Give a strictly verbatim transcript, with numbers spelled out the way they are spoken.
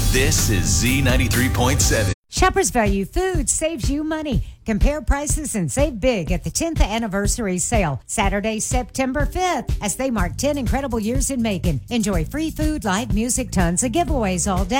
This is Z ninety-three point seven. Shoppers Value Food saves you money. Compare prices and save big at the tenth anniversary sale, Saturday, September fifth, as they mark ten incredible years in Macon. Enjoy free food, live music, tons of giveaways all day.